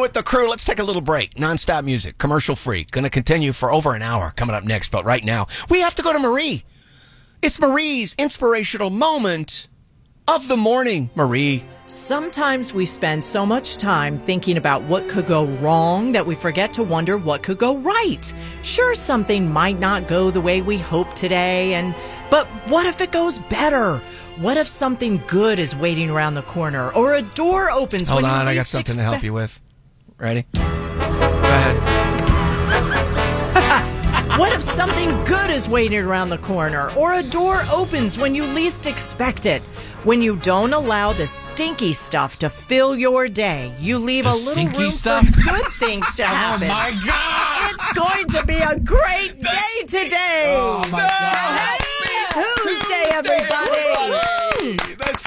with the crew. Let's take a little break. Non-stop music, commercial free. Going to continue for over an hour coming up next. But right now, we have to go to Marie. It's Marie's inspirational moment of the morning. Marie. Sometimes we spend so much time thinking about what could go wrong that we forget to wonder what could go right. Sure, something might not go the way we hope today, but what if it goes better? What if something good is waiting around the corner, or a door opens when you least expect? Hold on, I got something to help you with. Ready? Go ahead. What if something good is waiting around the corner, or a door opens when you least expect it? When you don't allow the stinky stuff to fill your day, you leave a little room for good things to happen. Oh, my God! It's going to be a great day today! Oh, my God! Happy Tuesday, everybody!